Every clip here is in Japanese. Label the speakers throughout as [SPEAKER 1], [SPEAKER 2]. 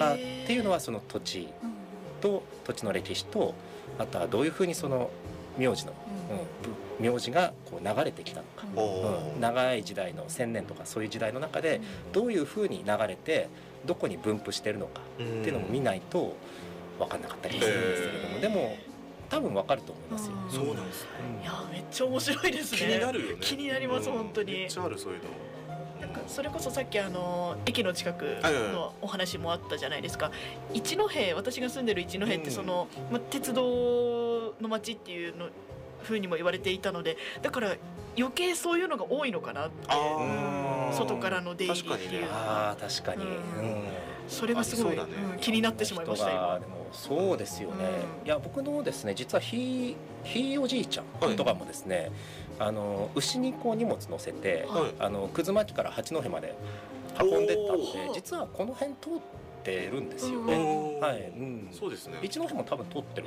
[SPEAKER 1] かっていうのはその土地と土地の歴史と、あとはどういうふうにその名字の、名字がこう流れてきたのか、長い時代の1000年とかそういう時代の中でどういうふうに流れてどこに分布してるのかっていうのも見ないと分かんなかったりするんですけれども、でも多分分かると思いますよ。
[SPEAKER 2] そうなんですね。
[SPEAKER 3] いやめっちゃ面白いですね。
[SPEAKER 2] 気になるよね。
[SPEAKER 3] 気になります、本当に。
[SPEAKER 2] めっちゃあるそういうの。
[SPEAKER 3] なんかそれこそさっき駅の近くのお話もあったじゃないですか。一戸、私が住んでる一戸ってその、鉄道の街っていうの風にも言われていたので、だから余計そういうのが多いのかなって、外からの出入りっていうのは。
[SPEAKER 1] 確かに、
[SPEAKER 3] それがすごい、気になってしまいました今。
[SPEAKER 1] でもそうですよね、いや僕のですね実はひいおじいちゃんとかもですね、牛にこう荷物乗せて、葛巻から八戸まで運んでったんで、実はこの辺通ってるんですよね。
[SPEAKER 2] そうですね。
[SPEAKER 1] 一戸も多分通ってるん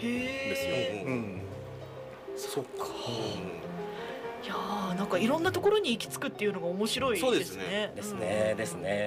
[SPEAKER 1] ですよ。
[SPEAKER 3] そっか。いやなんかいろんなところに行き着くっていうのが面白いですね。
[SPEAKER 1] ですね。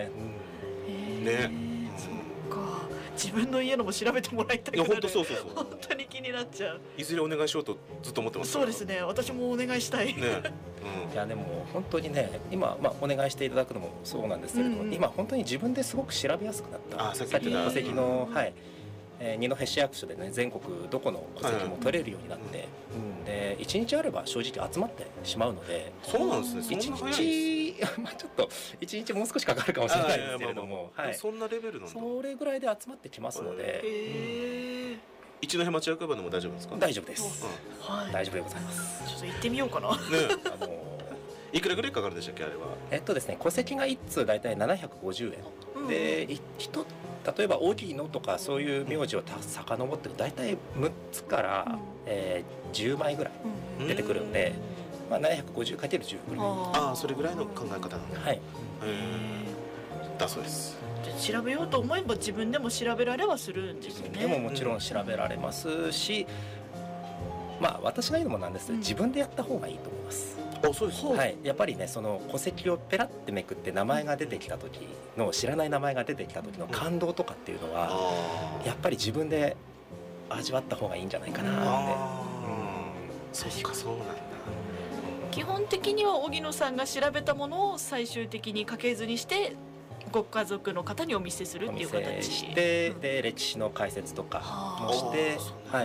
[SPEAKER 3] そっか。自分の家のも調べてもらいたいから、
[SPEAKER 2] 本当そう
[SPEAKER 3] 本当に気になっちゃう。
[SPEAKER 2] いずれお願いしようとずっと思ってます。
[SPEAKER 3] そうですね。私もお願いしたい。
[SPEAKER 1] いやでも本当にね、今お願いしていただくのもそうなんですけれども、今本当に自分ですごく調べやすくなった。さっきの戸籍の二戸市役所でね、全国どこの戸籍も取れるようになって、で1日あれば正直集まってしまうので。
[SPEAKER 2] そうなんですね。
[SPEAKER 1] 1日ちょっと1日もう少しかかるかもしれないですけれども、
[SPEAKER 2] そんなレベルなんだ。
[SPEAKER 1] それぐらいで集まってきますので。
[SPEAKER 2] 一戸町役場でも大丈夫ですか？
[SPEAKER 1] 大丈夫です。大丈夫でございます。
[SPEAKER 3] ちょっと行ってみようかな。
[SPEAKER 2] いくらぐらいかかるでしたっけあれは？
[SPEAKER 1] ですね、戸籍が1通大体750円で、例えば大きいのとかそういう名字を遡って大体6つから10枚ぐらい出てくるんで、750×10 ぐらい。
[SPEAKER 2] それぐらいの考え方なんだ。だそうです。
[SPEAKER 3] 調べようと思えば自分でも調べられはするんですよね。
[SPEAKER 1] でももちろん調べられますし、私が言うのもなんですけど、自分でやった方がいいと思います。
[SPEAKER 2] そうです。
[SPEAKER 1] やっぱりね、その戸籍をペラってめくって名前が出てきた時の、知らない名前が出てきた時の感動とかっていうのは、やっぱり自分で味わった方がいいんじゃないかなって。
[SPEAKER 2] そうか、そうなんだ。
[SPEAKER 3] 基本的には荻野さんが調べたものを最終的に家系図にしてご家族の方にお見せするっていう形
[SPEAKER 1] お見せして、で歴史の解説とかもして、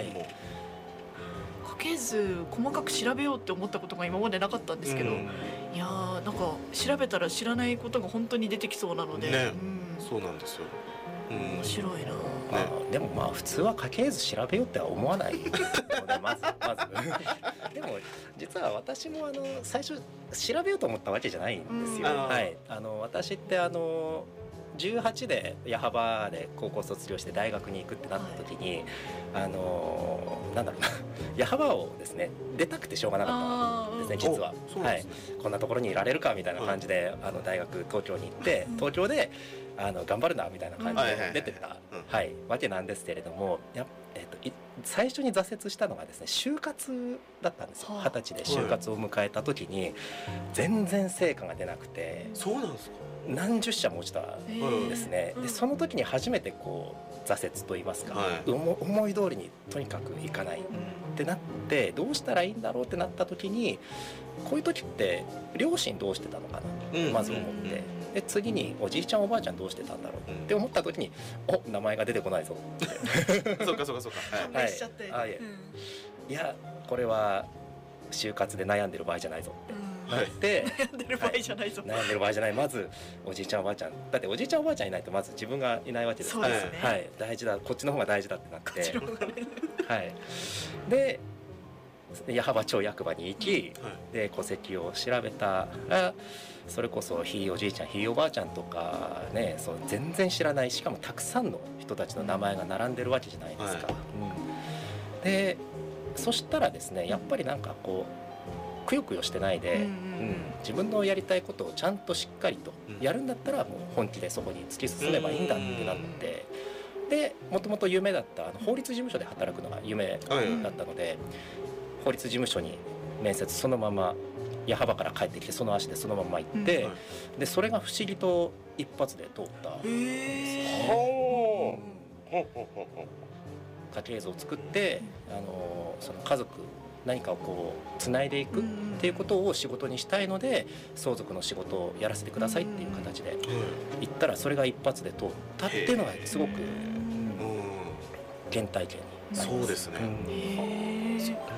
[SPEAKER 3] 家系図細かく調べようって思ったことが今までなかったんですけど、いやなんか調べたら知らないことが本当に出てきそうなので、
[SPEAKER 2] そうなんですよ。
[SPEAKER 3] 面白いな。
[SPEAKER 1] でも普通は家系図調べようっては思わないので、まずでも実は私も最初調べようと思ったわけじゃないんですよ。私って18で矢巾で高校卒業して大学に行くってなった時に、なんだろうな、矢巾をですね出たくてしょうがなかったんですね、実は。こんなところにいられるかみたいな感じで大学東京に行って、東京で頑張るなみたいな感じで出てたわけなんですけれども、最初に挫折したのがですね、就活だったんですよ。20歳で就活を迎えた時に全然成果が出なくて。
[SPEAKER 2] そうなんですか？
[SPEAKER 1] 何十社も落ちたんですね。でその時に初めてこう挫折といいますか、思い通りにとにかくいかないってなって、どうしたらいいんだろうってなった時に、こういう時って両親どうしてたのかなとまず思って、で次におじいちゃんおばあちゃんどうしてたんだろうって思った時に、名前が出てこないぞって
[SPEAKER 2] そうか考
[SPEAKER 3] えしちゃって、
[SPEAKER 1] いやこれは就活で悩んでる場合じゃないぞってなって、
[SPEAKER 3] 悩んでる場合じゃないぞ、
[SPEAKER 1] 悩んでる場合じゃない、まずおじいちゃんおばあちゃんだって、おじいちゃんおばあちゃんいないとまず自分がいないわけですから、大事だ、こっちの方が大事だってなって、で矢巾町役場に行き、で戸籍を調べたら、それこそひいおじいちゃんひいおばあちゃんとかね、そう全然知らない、しかもたくさんの人たちの名前が並んでるわけじゃないですか。でそしたらですね、やっぱりなんかこうくよくよしてないで、自分のやりたいことをちゃんとしっかりとやるんだったら、もう本気でそこに突き進めばいいんだってなって、でもともと夢だった法律事務所で働くのが夢だったので、法律事務所に面接そのまま矢巾から帰ってきて、その足でそのまま行って、でそれが不思議と一発で通ったんですよ。 家系図を作ってその家族何かをこうつないでいくっていうことを仕事にしたいので相続の仕事をやらせてくださいっていう形で言ったらそれが一発で通ったっていうのがすごく原体験になります。
[SPEAKER 2] そうですね。そうなんだ。伝わ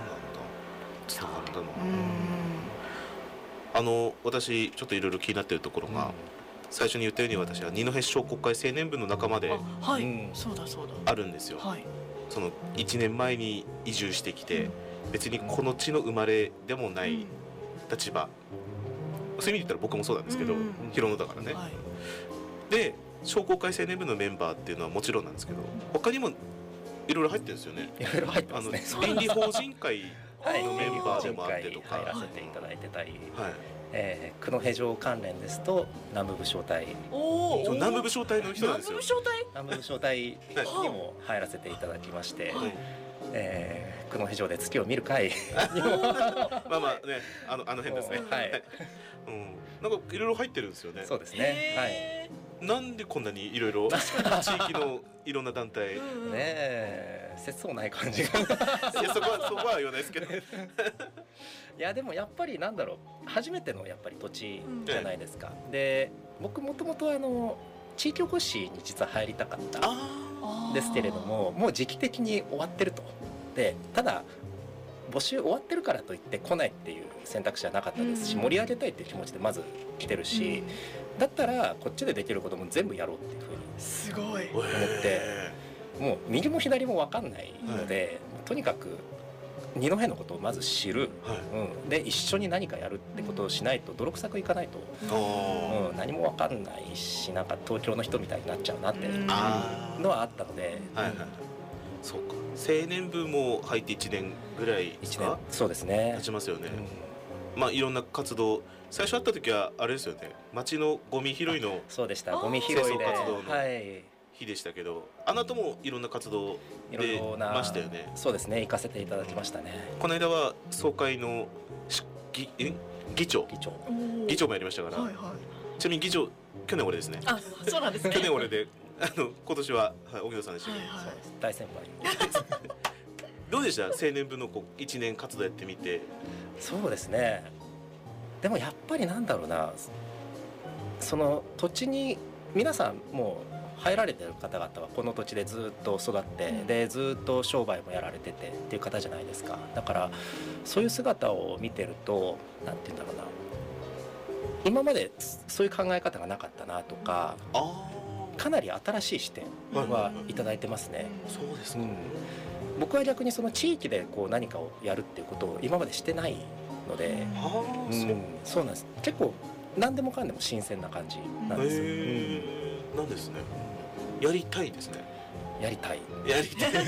[SPEAKER 2] ったの。私ちょっといろいろ気になっているところが、最初に言ったように私は二戸市商工会青年部の仲間であるんですよ。その1年前に移住してきて、別にこの地の生まれでもない立場、そういう意味で言ったら僕もそうなんですけど、広野だからね。で商工会青年部のメンバーっていうのはもちろんなんですけど、他にもいろいろ入ってるんですよね。
[SPEAKER 1] いろいろ入ってますね。
[SPEAKER 2] 倫理法人会のメンバーでもあってとか
[SPEAKER 1] 入らせていただいてたり、九戸城関連ですと南部武将隊、
[SPEAKER 2] 南部武将隊の人なんですよ。
[SPEAKER 1] 南部武将隊にも入らせていただきまして、九戸城で月を見る会にも
[SPEAKER 2] まあまあね、あの辺ですね。はい。なんかいろいろ入ってるんですよね。
[SPEAKER 1] そうですね。はい。
[SPEAKER 2] なんでこんなにいろいろ地域のいろんな団体
[SPEAKER 1] ねえ、切相ない感じが。
[SPEAKER 2] いやそこは言わないですけど。
[SPEAKER 1] いやでもやっぱりなんだろう、初めてのやっぱり土地じゃないですか。で僕もともと地域おこしに実は入りたかったですけれども、もう時期的に終わってると。でただ募集終わってるからといって来ないっていう選択肢はなかったですし、盛り上げたいっていう気持ちでまず来てるし、だったらこっちでできることも全部やろうっていうふうに
[SPEAKER 3] すごい
[SPEAKER 1] 思って、もう右も左も分かんないので、とにかく二戸のことをまず知る、で一緒に何かやるってことをしないと泥臭くいかないと、何も分かんないし、なんか東京の人みたいになっちゃうなっていうのはあったので。
[SPEAKER 2] そうか、青年部も入って1年ぐらいですか？
[SPEAKER 1] そうですね、
[SPEAKER 2] 経ちますよね。まあいろんな活動、最初会った時はあれですよね、町のゴミ拾いの
[SPEAKER 1] そうでした、ゴミ拾いで
[SPEAKER 2] 活動の日でしたけど、あなたもいろんな活動でましたよね。
[SPEAKER 1] そうですね、行かせていただきましたね。こ
[SPEAKER 2] の間は総会の議長もやりましたから、ちなみに議長去年俺ですね。
[SPEAKER 3] あ、そうなんですね。
[SPEAKER 2] 去年俺で今年は荻野さんでしたけど、
[SPEAKER 1] 大先輩。
[SPEAKER 2] どうでした？青年部の1年活動やってみて。
[SPEAKER 1] そうですね、でもやっぱりなんだろうな、その土地に皆さんもう入られてる方々はこの土地でずっと育って、でずっと商売もやられててっていう方じゃないですか。だからそういう姿を見てると、なんて言うんだろうな、今までそういう考え方がなかったなとか、かなり新しい視点はいただいてますね。
[SPEAKER 2] そうですか。
[SPEAKER 1] 僕は逆にその地域でこう何かをやるっていうことを今までしてないので、そうなんです。結構何でもかんでも新鮮な感じなんです。
[SPEAKER 2] なんですね。やりたいですね。
[SPEAKER 1] やりたい。
[SPEAKER 2] いやいい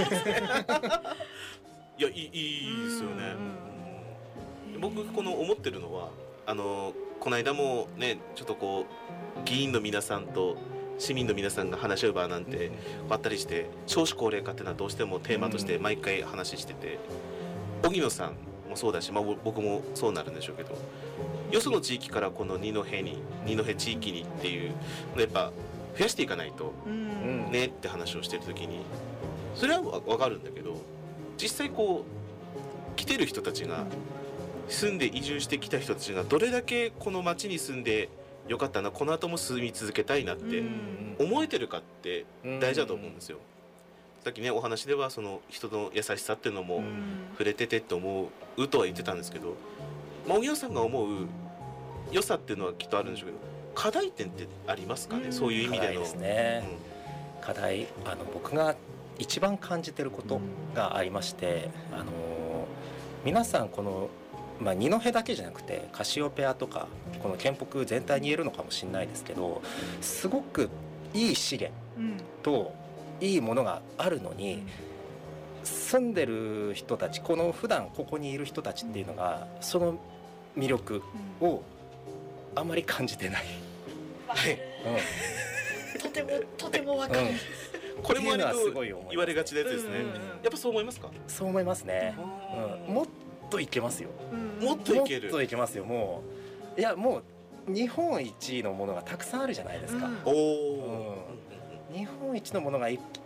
[SPEAKER 2] ですよね。僕この思ってるのはこの間もね、ちょっとこう議員の皆さんと市民の皆さんが話し合う場なんてあったりして、少子高齢化っていうのはどうしてもテーマとして毎回話してて、荻野さんもそうだし、僕もそうなるんでしょうけど、よその地域からこの二戸地域にっていうのやっぱ増やしていかないとねって話をしてる時に、それは分かるんだけど、実際こう来てる人たちが住んで移住してきた人たちがどれだけこの町に住んでよかったな、この後も住み続けたいなって思えてるかって大事だと思うんですよ。さっきねお話ではその人の優しさっていうのも触れててって思うとは言ってたんですけど、荻野さんが思う良さっていうのはきっとあるんでしょうけど、課題点ってありますかね？そういう意味での課題ですね。
[SPEAKER 1] 課題、僕が一番感じてることがありまして、皆さんこの二戸だけじゃなくてカシオペアとかこの県北全体に言えるのかもしれないですけど、すごくいい資源といいものがあるのに、住んでる人たち、この普段ここにいる人たちっていうのがその魅力をあまり感じてない。
[SPEAKER 3] とてもわかる。
[SPEAKER 2] これも割と言われがちなやつですね。やっぱそう思いますか？
[SPEAKER 1] そう思いますね。もっといけますよ。
[SPEAKER 2] もっといける。
[SPEAKER 1] もっといけますよ。もう日本一のものがたくさんあるじゃないですか。日本一のものがいっ